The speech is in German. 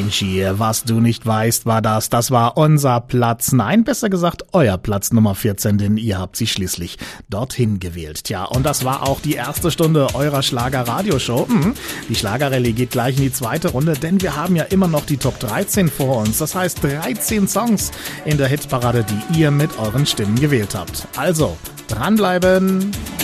Avicii, was du nicht weißt, das war unser Platz, nein, besser gesagt euer Platz Nummer 14, denn ihr habt sie schließlich dorthin gewählt. Tja, und das war auch die erste Stunde eurer Schlager-Radioshow. Die Schlagerrallye geht gleich in die zweite Runde, denn wir haben ja immer noch die Top 13 vor uns. Das heißt 13 Songs in der Hitparade, die ihr mit euren Stimmen gewählt habt. Also, dranbleiben!